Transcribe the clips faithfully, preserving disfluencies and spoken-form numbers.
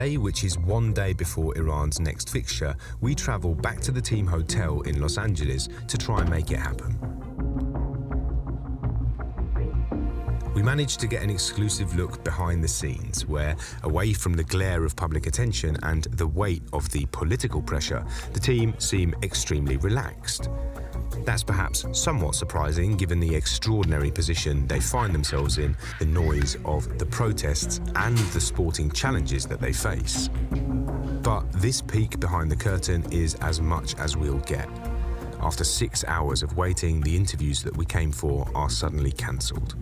Which is one day before Iran's next fixture, we travel back to the team hotel in Los Angeles to try and make it happen. We managed to get an exclusive look behind the scenes where, away from the glare of public attention and the weight of the political pressure, the team seem extremely relaxed. That's perhaps somewhat surprising given the extraordinary position they find themselves in, the noise of the protests and the sporting challenges that they face. But this peek behind the curtain is as much as we'll get. After six hours of waiting, the interviews that we came for are suddenly cancelled.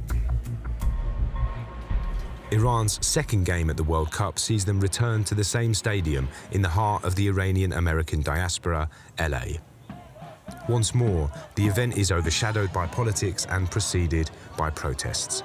Iran's second game at the World Cup sees them return to the same stadium in the heart of the Iranian-American diaspora, L A. Once more, the event is overshadowed by politics and preceded by protests.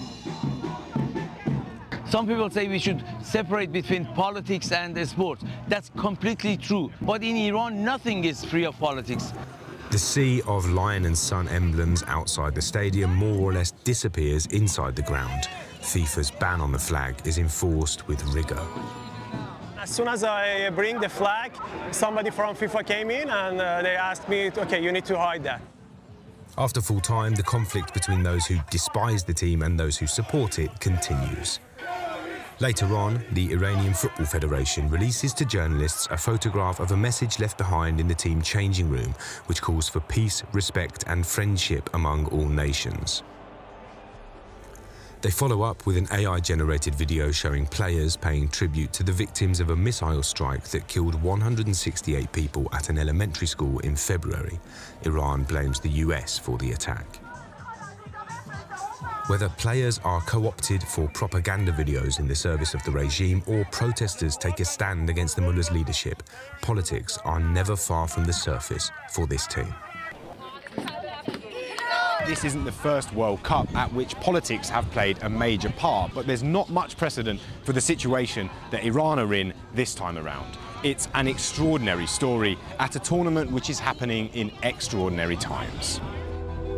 Some people say we should separate between politics and sports. That's completely true. But in Iran, nothing is free of politics. The sea of lion and sun emblems outside the stadium more or less disappears inside the ground. FIFA's ban on the flag is enforced with rigor. As soon as I bring the flag, somebody from FIFA came in and uh, they asked me, okay, you need to hide that. After full time, the conflict between those who despise the team and those who support it continues. Later on, the Iranian Football Federation releases to journalists a photograph of a message left behind in the team changing room, which calls for peace, respect and friendship among all nations. They follow up with an A I-generated video showing players paying tribute to the victims of a missile strike that killed one hundred sixty-eight people at an elementary school in February. Iran blames the U S for the attack. Whether players are co-opted for propaganda videos in the service of the regime or protesters take a stand against the mullah's leadership, politics are never far from the surface for this team. This isn't the first World Cup at which politics have played a major part, but there's not much precedent for the situation that Iran are in this time around. It's an extraordinary story at a tournament which is happening in extraordinary times.